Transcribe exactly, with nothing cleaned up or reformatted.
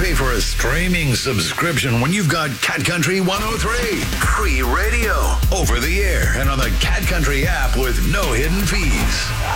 pay for a streaming subscription when you've got Cat Country one oh three. Free radio. Over the air and on the Cat Country app with no hidden fees.